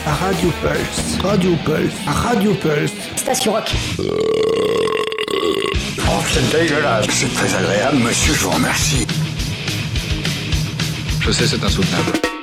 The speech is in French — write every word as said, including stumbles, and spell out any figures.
Radio Pulse, Radio Pulse, Radio Pulse. Station Rock. Oh, c'est dégueulasse. C'est très agréable, monsieur, je vous remercie. Je sais, c'est insoutenable.